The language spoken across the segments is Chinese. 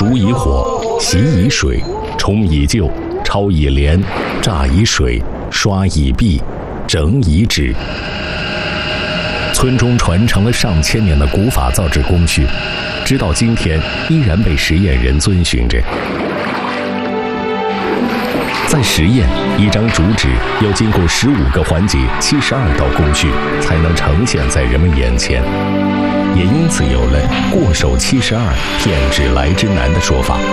煮以火，洗以水，冲以臼，焯以莲，榨以水，刷以篦，整以纸。村中传承了上千年的古法造纸工序，直到今天依然被实验人遵循着。在实验，一张竹纸要经过15个环节、72道工序，才能呈现在人们眼前，也因此有了“过手72，片纸来之难”的说法。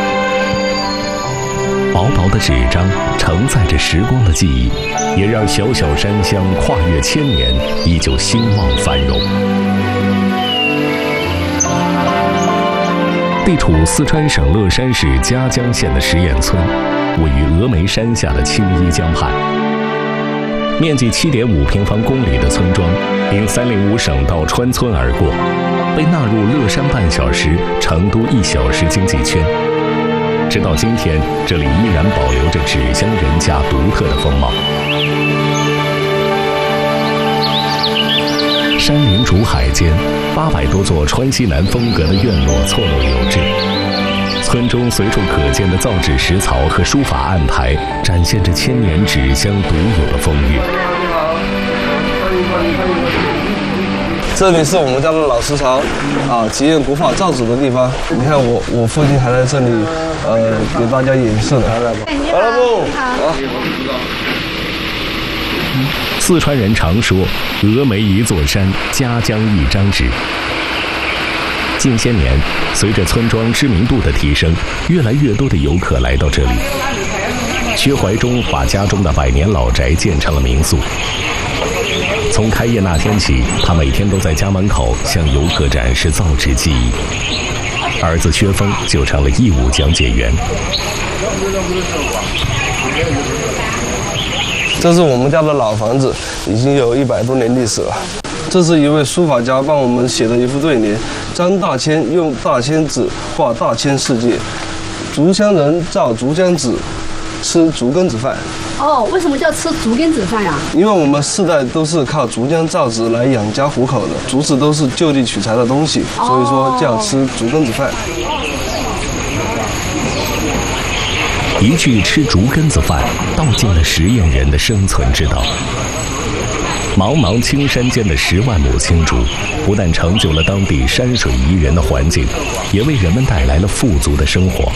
薄薄的纸张承载着时光的记忆，也让小小山乡跨越千年，依旧兴旺繁荣。地处四川省乐山市嘉江县的石堰村，位于峨眉山下的青衣江畔。面积7.5平方公里的村庄，因305省道穿村而过，被纳入乐山半小时、成都1小时经济圈。直到今天，这里依然保留着纸乡人家独特的风貌。山林竹海间，800多座川西南风格的院落错落有致。村中随处可见的造纸石槽和书法案台，展现着千年纸乡独有的风韵。 这里是我们家的老石槽，体验古法造纸的地方。你看我父亲还在这里，给大家演示呢。好了不？好。 四川人常说“峨眉一座山，嘉江一张纸”。近些年，随着村庄知名度的提升，越来越多的游客来到这里。薛怀忠把家中的100年老宅建成了民宿。从开业那天起，他每天都在家门口向游客展示造纸技艺。儿子薛峰就成了义务讲解员。 这是我们家的老房子，已经有100多年历史了。这是一位书法家帮我们写的一副对联：张大千用大千纸画大千世界，竹乡人造竹浆纸，吃竹根子饭。 为什么叫吃竹根子饭呀？ 因为我们世代都是靠竹浆造纸来养家糊口的，竹子都是就地取材的东西，所以说叫吃竹根子饭。 一句吃竹根子饭，道尽了实验人的生存之道。茫茫青山间的10万亩青竹，不但成就了当地山水宜人的环境，也为人们带来了富足的生活。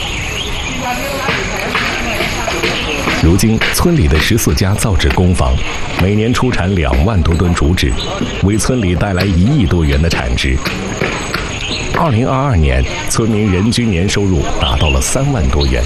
如今，村里的14家造纸工坊，每年出产2万多吨竹纸，为村里带来1亿多元的产值。2022年，村民人均年收入达到了3万多元。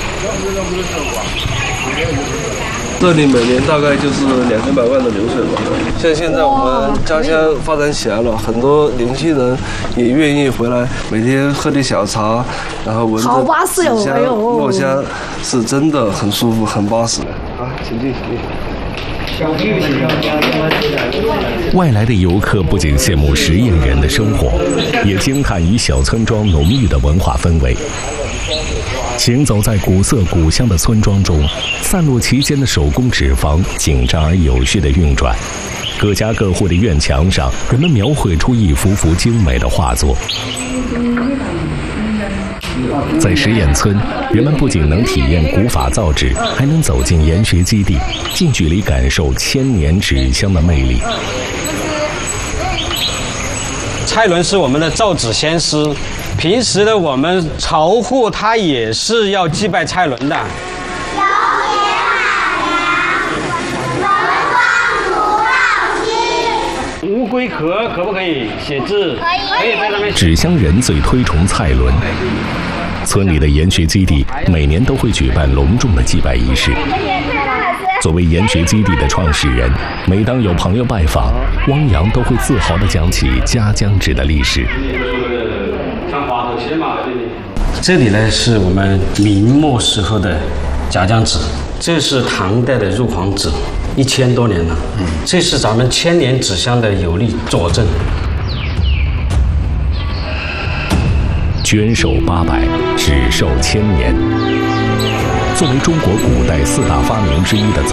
这里每年大概就是200-300万的流水吧。像现在我们家乡发展起来了，很多年轻人也愿意回来，每天喝点小茶，然后闻着纸香、墨香，是真的很舒服、很巴适的。好，请进。 外来的游客不仅羡慕实验人的生活，也惊叹于小村庄浓郁的文化氛围。行走在古色古香的村庄中，散落其间的手工纸坊紧张而有序地运转，各家各户的院墙上，人们描绘出一幅幅精美的画作。在石堰村，人们不仅能体验古法造纸，还能走进研学基地，近距离感受千年纸乡的魅力。 蔡伦是我们的造纸先师，平时的我们朝户他也是要祭拜蔡伦的。乌龟壳可不可以写字？可以在上面。 纸乡人最推崇蔡伦，村里的研学基地每年都会举办隆重的祭拜仪式。作为研学基地的创始人，每当有朋友拜访，汪洋都会自豪地讲起嘉江纸的历史。 这里呢是我们明末时候的嘉江纸，这是唐代的入黄纸，1000多年了。这是咱们千年纸乡的有力佐证。 绢寿800，纸寿1000年。作为中国古代4大发明之一的造